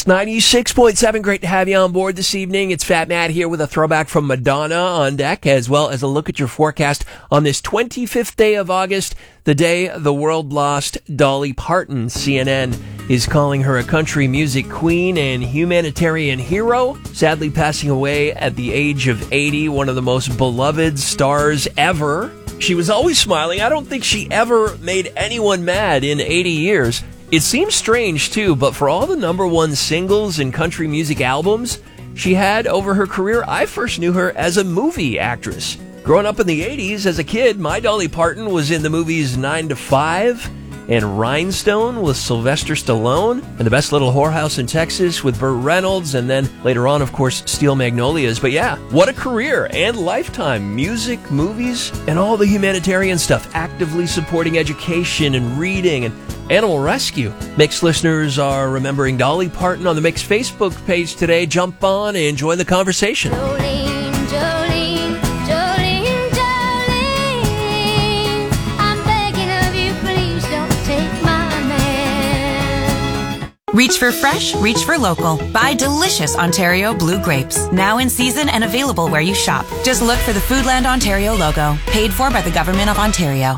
96.7, great to have you on board this evening. It's Fat Matt here with a throwback from Madonna on deck, as well as a look at your forecast on this 25th day of August, the day the world lost Dolly Parton. CNN is calling her a country music queen and humanitarian hero, sadly passing away at the age of 80, one of the most beloved stars ever. She was always smiling. I don't think she ever made anyone mad in 80 years. It seems strange, too, but for all the number one singles and country music albums she had over her career, I first knew her as a movie actress. Growing up in the 80s, as a kid, my Dolly Parton was in the movies 9 to 5 and Rhinestone with Sylvester Stallone, and The Best Little Whorehouse in Texas with Burt Reynolds, and then later on, of course, Steel Magnolias. But yeah, what a career and lifetime. Music, movies, and all the humanitarian stuff, actively supporting education and reading and animal rescue. Mix listeners are remembering Dolly Parton on the Mix Facebook page today. Jump on and join the conversation. Jolene, Jolene, Jolene, Jolene, I'm begging of you, please don't take my man. Reach for fresh, reach for local. Buy delicious Ontario Blue Grapes. Now in season and available where you shop. Just look for the Foodland Ontario logo. Paid for by the Government of Ontario.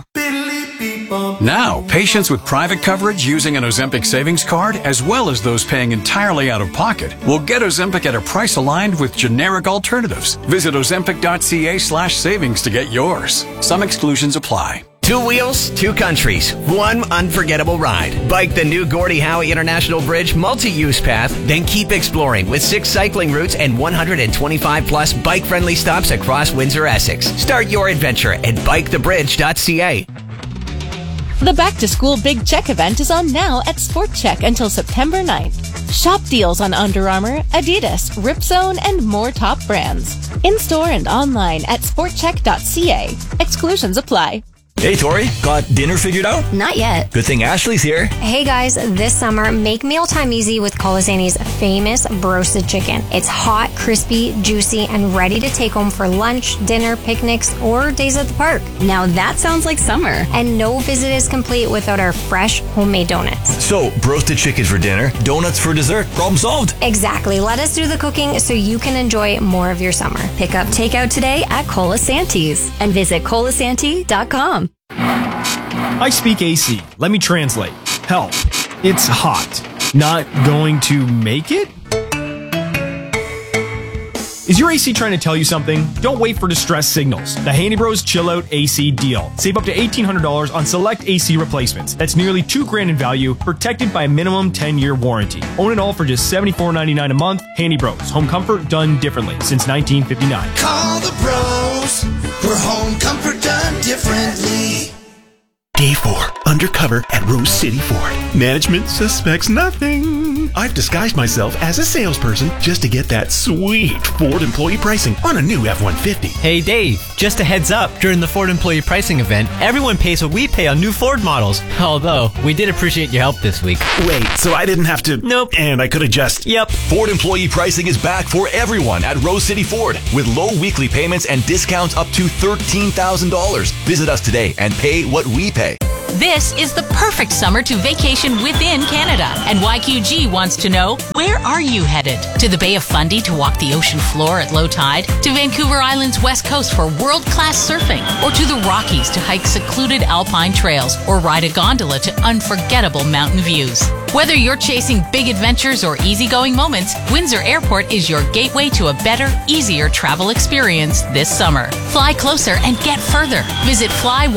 Now, patients with private coverage using an Ozempic savings card, as well as those paying entirely out of pocket, will get Ozempic at a price aligned with generic alternatives. Visit ozempic.ca/savings to get yours. Some exclusions apply. 2 wheels, 2 countries, 1 unforgettable ride. Bike the new Gordie Howe International Bridge multi-use path, then keep exploring with 6 cycling routes and 125 plus bike-friendly stops across Windsor, Essex. Start your adventure at bikethebridge.ca. The Back to School Big Check event is on now at Sport Check until September 9th. Shop deals on Under Armour, Adidas, Ripzone, and more top brands. In-store and online at sportcheck.ca. Exclusions apply. Hey, Tori, got dinner figured out? Not yet. Good thing Ashley's here. Hey guys, this summer, make mealtime easy with Colasanti's famous roasted chicken. It's hot, crispy, juicy, and ready to take home for lunch, dinner, picnics, or days at the park. Now that sounds like summer. And no visit is complete without our fresh homemade donuts. So, roasted chicken for dinner, donuts for dessert. Problem solved. Exactly. Let us do the cooking so you can enjoy more of your summer. Pick up takeout today at Colasanti's and visit colasanti.com. I speak AC. Let me translate. Help. It's hot. Not going to make it? Is your AC trying to tell you something? Don't wait for distress signals. The Handy Bros Chill Out AC deal. Save up to $1,800 on select AC replacements. That's nearly $2,000 in value, protected by a minimum 10-year warranty. Own it all for just $74.99 a month. Handy Bros. Home comfort done differently since 1959. Call the bros for home comfort done differently. Day 4, undercover at Rose City Ford. Management suspects nothing. I've disguised myself as a salesperson just to get that sweet Ford employee pricing on a new F-150. Hey Dave, just a heads up, during the Ford employee pricing event, everyone pays what we pay on new Ford models. Although, we did appreciate your help this week. Wait, so I didn't have to... Nope. And I could have just... Yep. Ford employee pricing is back for everyone at Rose City Ford with low weekly payments and discounts up to $13,000. Visit us today and pay what we pay. This is the perfect summer to vacation within Canada. And YQG wants to know, where are you headed? To the Bay of Fundy to walk the ocean floor at low tide? To Vancouver Island's west coast for world-class surfing? Or to the Rockies to hike secluded alpine trails? Or ride a gondola to unforgettable mountain views? Whether you're chasing big adventures or easygoing moments, Windsor Airport is your gateway to a better, easier travel experience this summer. Fly closer and get further. Visit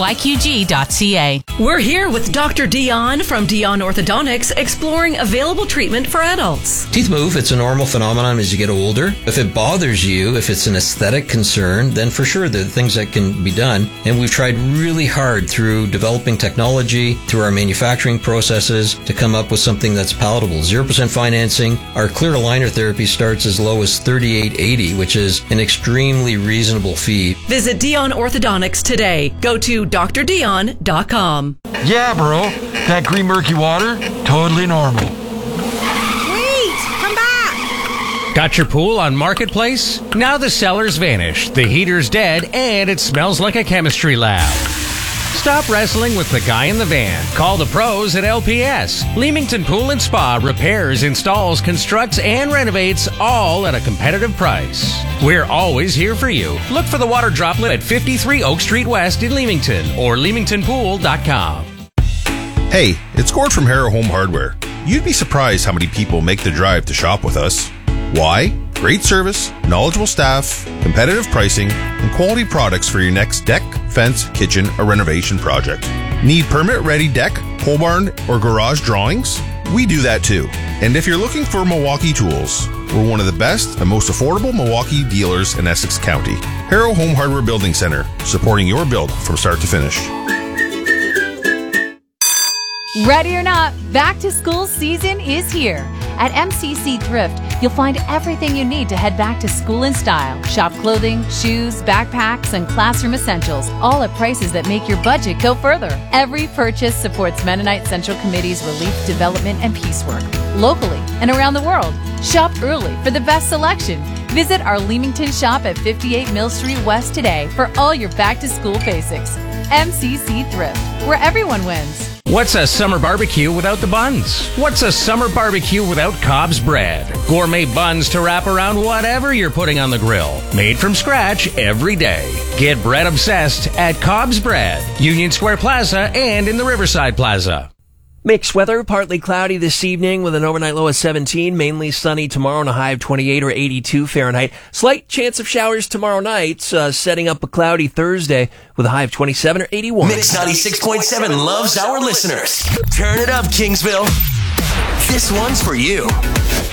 flyyqg.ca. We're here with Dr. Dion from Dion Orthodontics, exploring available treatment for adults. Teeth move. It's a normal phenomenon as you get older. If it bothers you, if it's an aesthetic concern, then for sure there are things that can be done. And we've tried really hard through developing technology, through our manufacturing processes, to come up with something that's palatable. 0% financing. Our clear aligner therapy starts as low as $38.80, which is an extremely reasonable fee. Visit Dion Orthodontics today. Go to drdion.com. Yeah, bro. That green murky water, totally normal. Wait! Come back! Got your pool on Marketplace? Now the seller's vanished, the heater's dead, and it smells like a chemistry lab. Stop wrestling with the guy in the van. Call the pros at LPS. Leamington Pool and Spa repairs, installs, constructs, and renovates, all at a competitive price. We're always here for you. Look for the water droplet at 53 Oak Street West in Leamington or leamingtonpool.com. Hey, it's Gord from Harrow Home Hardware. You'd be surprised how many people make the drive to shop with us. Why? Great service, knowledgeable staff, competitive pricing, and quality products for your next deck, fence, kitchen, or renovation project. Need permit-ready deck, pole barn, or garage drawings? We do that too. And if you're looking for Milwaukee tools, we're one of the best and most affordable Milwaukee dealers in Essex County. Harrow Home Hardware Building Center, supporting your build from start to finish. Ready or not, back to school season is here. At MCC Thrift, you'll find everything you need to head back to school in style. Shop clothing, shoes, backpacks, and classroom essentials, all at prices that make your budget go further. Every purchase supports Mennonite Central Committee's relief, development, and peace work, locally and around the world. Shop early for the best selection. Visit our Leamington shop at 58 Mill Street West today for all your back-to-school basics. MCC Thrift, where everyone wins. What's a summer barbecue without the buns? What's a summer barbecue without Cobb's bread? Gourmet buns to wrap around whatever you're putting on the grill. Made from scratch every day. Get bread obsessed at Cobb's Bread, Union Square Plaza, and in the Riverside Plaza. Mixed weather, partly cloudy this evening with an overnight low of 17, mainly sunny tomorrow and a high of 28 or 82 Fahrenheit. Slight chance of showers tomorrow night, setting up a cloudy Thursday with a high of 27 or 81. Mix 96.7 loves our listeners. Turn it up, Kingsville. This one's for you.